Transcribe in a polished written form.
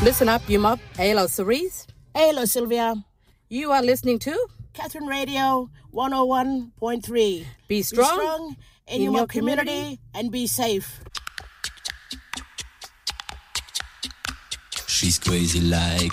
Listen up, you mob. Hello, Cerise. Hello, Sylvia. You are listening to Catherine Radio 101.3. Be Strong in your community and be safe. She's crazy like